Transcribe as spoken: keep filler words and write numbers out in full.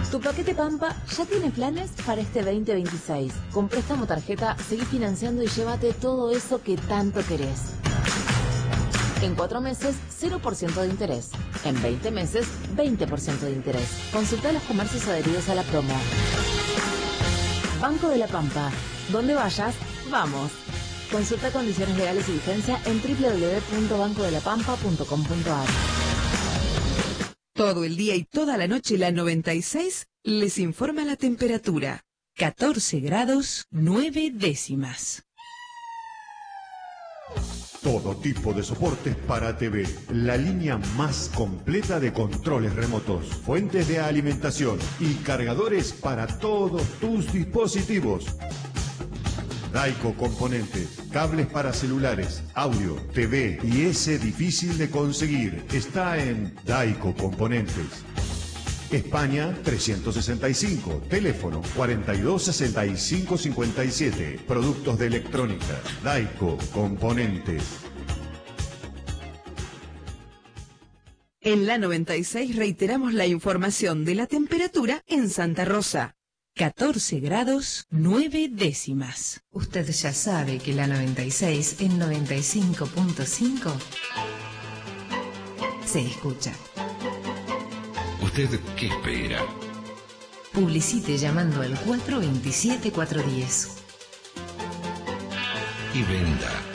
Tu paquete Pampa ya tiene planes para este veinte veintiséis. Con préstamo tarjeta, seguí financiando y llévate todo eso que tanto querés. En cuatro meses, cero por ciento de interés. En veinte meses, veinte por ciento de interés. Consulta los comercios adheridos a la promo. Banco de la Pampa. Donde vayas, vamos. Consulta condiciones legales y vigencia en doble u doble u doble u punto banco de la pampa punto com punto a r. Todo el día y toda la noche la noventa y seis les informa la temperatura. catorce grados, nueve décimas. Todo tipo de soportes para T V. La línea más completa de controles remotos, fuentes de alimentación y cargadores para todos tus dispositivos. Daico Componentes, cables para celulares, audio, T V y ese difícil de conseguir. Está en Daico Componentes. España trescientos sesenta y cinco, teléfono cuarenta y dos sesenta y cinco cincuenta y siete. Productos de electrónica, Daico Componentes. En la noventa y seis reiteramos la información de la temperatura en Santa Rosa. catorce grados, nueve décimas. Usted ya sabe que la noventa y seis en noventa y cinco punto cinco se escucha. ¿Usted qué espera? Publicite llamando al cuatro dos siete cuatro uno cero. Y venda.